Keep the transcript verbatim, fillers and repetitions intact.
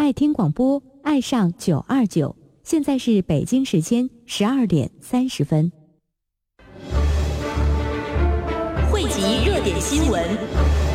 爱听广播，爱上九二九。现在是北京时间十二点三十分。 汇集热点新闻，